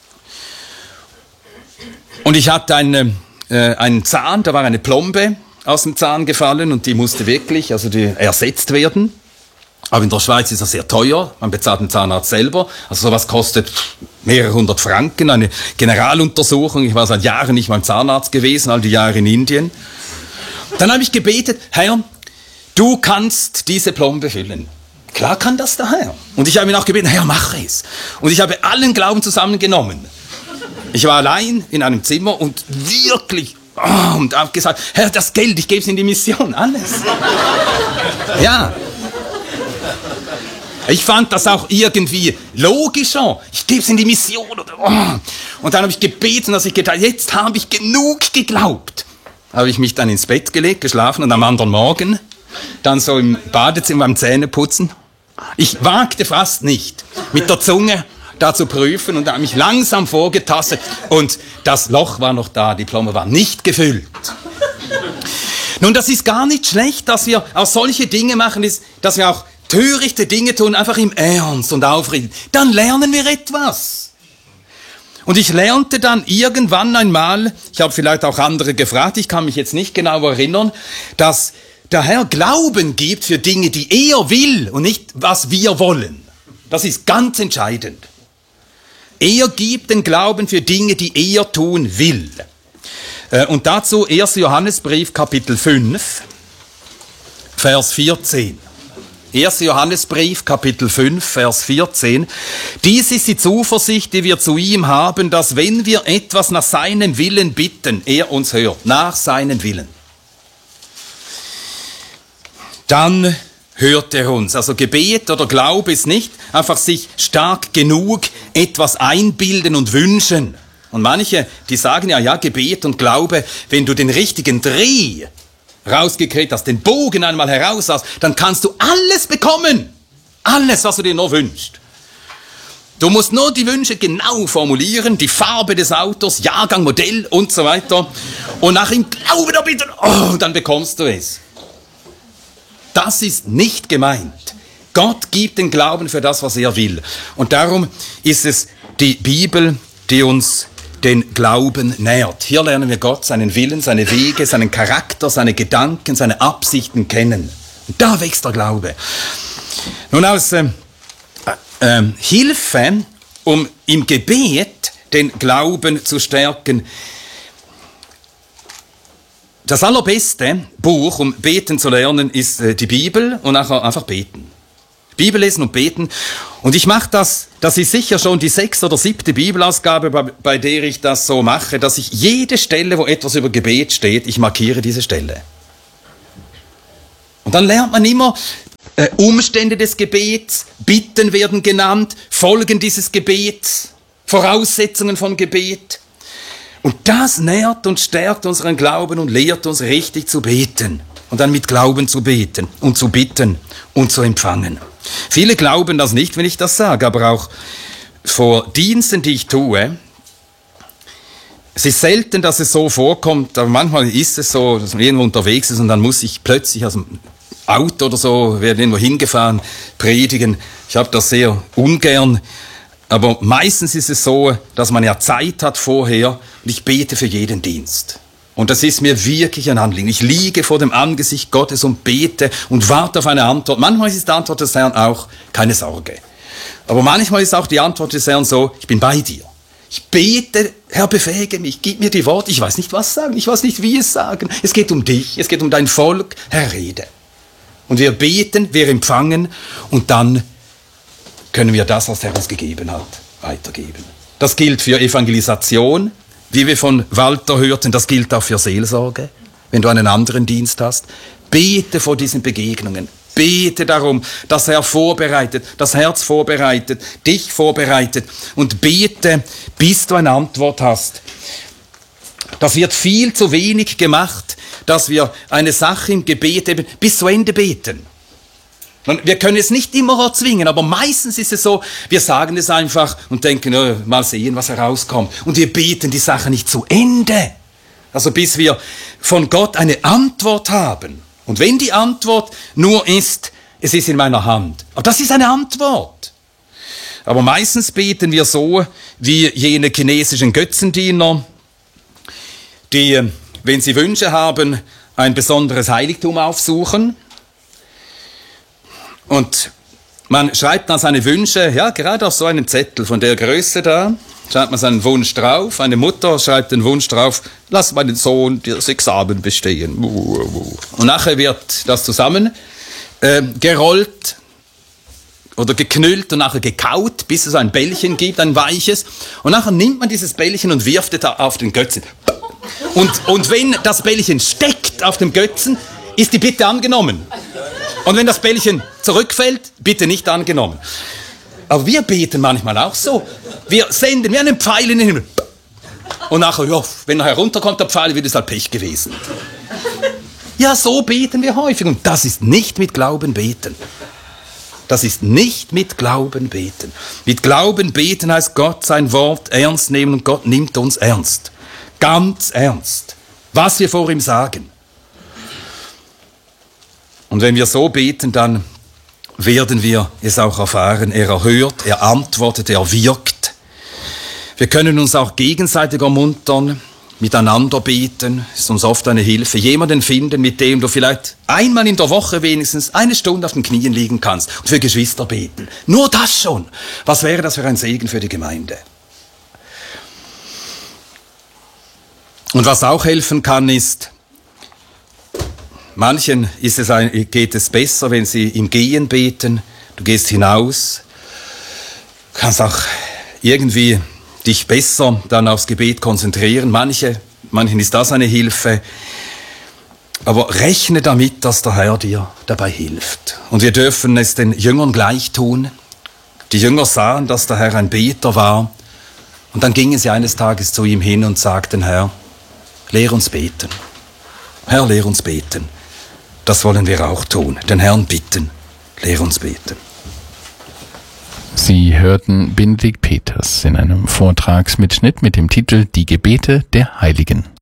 Und ich hatte einen Zahn, da war eine Plombe aus dem Zahn gefallen und die musste wirklich, ersetzt werden. Aber in der Schweiz ist das sehr teuer, man bezahlt den Zahnarzt selber. Also sowas kostet mehrere hundert Franken, eine Generaluntersuchung. Ich war seit Jahren nicht beim Zahnarzt gewesen, all die Jahre in Indien. Dann habe ich gebetet, Herr, du kannst diese Plombe füllen. Klar kann das der Herr. Und ich habe ihn auch gebeten, Herr, mach es. Und ich habe allen Glauben zusammengenommen. Ich war allein in einem Zimmer und wirklich, und habe gesagt, Herr, das Geld, ich gebe es in die Mission, alles. Ja. Ich fand das auch irgendwie logischer. Ich gebe es in die Mission. Und dann habe ich gebeten, dass ich gedacht, jetzt habe ich genug geglaubt. Habe ich mich dann ins Bett gelegt, geschlafen und am anderen Morgen dann so im Badezimmer beim Zähneputzen. Ich wagte fast nicht, mit der Zunge da zu prüfen und habe mich langsam vorgetastet und das Loch war noch da, die Plombe war nicht gefüllt. Nun, das ist gar nicht schlecht, dass wir auch solche Dinge machen, dass wir auch törichte Dinge tun, einfach im Ernst und aufrichten. Dann lernen wir etwas. Und ich lernte dann irgendwann einmal, ich habe vielleicht auch andere gefragt, ich kann mich jetzt nicht genau erinnern, dass der Herr Glauben gibt für Dinge, die er will und nicht, was wir wollen. Das ist ganz entscheidend. Er gibt den Glauben für Dinge, die er tun will. Und dazu 1. Johannesbrief, Kapitel 5, Vers 14. 1. Johannesbrief, Kapitel 5, Vers 14. Dies ist die Zuversicht, die wir zu ihm haben, dass wenn wir etwas nach seinem Willen bitten, er uns hört, nach seinem Willen. Dann hört er uns. Also Gebet oder Glaube ist nicht einfach sich stark genug etwas einbilden und wünschen. Und manche, die sagen ja, Gebet und Glaube, wenn du den richtigen Dreh rausgekriegt hast, den Bogen einmal heraus hast, dann kannst du alles bekommen. Alles, was du dir nur wünschst. Du musst nur die Wünsche genau formulieren, die Farbe des Autos, Jahrgang, Modell und so weiter. Und nach ihm Glaube da bitte, dann bekommst du es. Das ist nicht gemeint. Gott gibt den Glauben für das, was er will. Und darum ist es die Bibel, die uns den Glauben nährt. Hier lernen wir Gott, seinen Willen, seine Wege, seinen Charakter, seine Gedanken, seine Absichten kennen. Und da wächst der Glaube. Nun aus Hilfe, um im Gebet den Glauben zu stärken. Das allerbeste Buch, um beten zu lernen, ist die Bibel und nachher einfach beten. Bibel lesen und beten. Und ich mache das ist sicher schon die 6. oder 7. Bibelausgabe, bei der ich das so mache, dass ich jede Stelle, wo etwas über Gebet steht, ich markiere diese Stelle. Und dann lernt man immer Umstände des Gebets, Bitten werden genannt, Folgen dieses Gebets, Voraussetzungen von Gebet. Und das nährt und stärkt unseren Glauben und lehrt uns richtig zu beten. Und dann mit Glauben zu beten und zu bitten und zu empfangen. Viele glauben das nicht, wenn ich das sage, aber auch vor Diensten, die ich tue, es ist selten, dass es so vorkommt, aber manchmal ist es so, dass man irgendwo unterwegs ist und dann muss ich plötzlich aus dem Auto oder so, werden irgendwo hingefahren, predigen. Ich habe das sehr ungern, aber meistens ist es so, dass man ja Zeit hat vorher und ich bete für jeden Dienst. Und das ist mir wirklich ein Anliegen. Ich liege vor dem Angesicht Gottes und bete und warte auf eine Antwort. Manchmal ist die Antwort des Herrn auch, keine Sorge. Aber manchmal ist auch die Antwort des Herrn so, ich bin bei dir. Ich bete, Herr, befähige mich, gib mir die Worte. Ich weiß nicht, was sagen, ich weiß nicht, wie es sagen. Es geht um dich, es geht um dein Volk. Herr, rede. Und wir beten, wir empfangen und dann können wir das, was der Herr uns gegeben hat, weitergeben. Das gilt für Evangelisation, wie wir von Walter hörten, das gilt auch für Seelsorge, wenn du einen anderen Dienst hast. Bete vor diesen Begegnungen. Bete darum, dass er vorbereitet, das Herz vorbereitet, dich vorbereitet. Und bete, bis du eine Antwort hast. Das wird viel zu wenig gemacht, dass wir eine Sache im Gebet eben bis zu Ende beten. Wir können es nicht immer erzwingen, aber meistens ist es so, wir sagen es einfach und denken, oh, mal sehen, was herauskommt. Und wir beten die Sache nicht zu Ende. Also bis wir von Gott eine Antwort haben. Und wenn die Antwort nur ist, es ist in meiner Hand. Aber das ist eine Antwort. Aber meistens beten wir so, wie jene chinesischen Götzendiener, die, wenn sie Wünsche haben, ein besonderes Heiligtum aufsuchen. Und man schreibt dann seine Wünsche, ja, gerade auf so einen Zettel von der Größe da, schreibt man seinen Wunsch drauf. Eine Mutter schreibt den Wunsch drauf, lass meinen Sohn das Examen bestehen. Und nachher wird das zusammen gerollt oder geknüllt und nachher gekaut, bis es ein Bällchen gibt, ein weiches. Und nachher nimmt man dieses Bällchen und wirft es auf den Götzen. Und wenn das Bällchen steckt auf dem Götzen, ist die Bitte angenommen. Und wenn das Bällchen zurückfällt, bitte nicht angenommen. Aber wir beten manchmal auch so. Wir senden wie einen Pfeil in den Himmel. Und nachher, ja, wenn er herunterkommt, der Pfeil, wird es halt Pech gewesen. Ja, so beten wir häufig. Und das ist nicht mit Glauben beten. Das ist nicht mit Glauben beten. Mit Glauben beten heißt Gott sein Wort ernst nehmen und Gott nimmt uns ernst. Ganz ernst. Was wir vor ihm sagen. Und wenn wir so beten, dann werden wir es auch erfahren. Er erhört, er antwortet, er wirkt. Wir können uns auch gegenseitig ermuntern, miteinander beten. Ist uns oft eine Hilfe. Jemanden finden, mit dem du vielleicht einmal in der Woche wenigstens eine Stunde auf den Knien liegen kannst und für Geschwister beten. Nur das schon. Was wäre das für ein Segen für die Gemeinde? Und was auch helfen kann, ist, manchen geht es besser, wenn sie im Gehen beten. Du gehst hinaus, kannst auch irgendwie dich besser dann aufs Gebet konzentrieren. Manchen ist das eine Hilfe. Aber rechne damit, dass der Herr dir dabei hilft. Und wir dürfen es den Jüngern gleich tun. Die Jünger sahen, dass der Herr ein Beter war. Und dann gingen sie eines Tages zu ihm hin und sagten, Herr, lehr uns beten. Herr, lehr uns beten. Das wollen wir auch tun. Den Herrn bitten, lehr uns beten. Sie hörten Benedikt Peters in einem Vortragsmitschnitt mit dem Titel Die Gebete der Heiligen.